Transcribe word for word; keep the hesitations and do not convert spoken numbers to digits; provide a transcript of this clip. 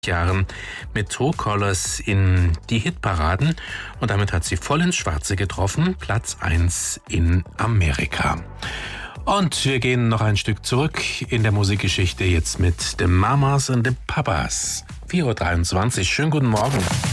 Jahren mit True Colors in die Hitparaden und damit hat sie voll ins Schwarze getroffen, Platz eins in Amerika. Und wir gehen noch ein Stück zurück in der Musikgeschichte jetzt mit The Mamas and the Papas. vier Uhr dreiundzwanzig, schönen guten Morgen.